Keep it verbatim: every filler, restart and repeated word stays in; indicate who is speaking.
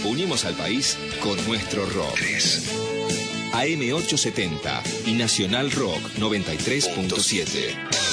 Speaker 1: Unimos al país con nuestro rock. A M ochocientos setenta y Nacional Rock noventa y tres punto siete.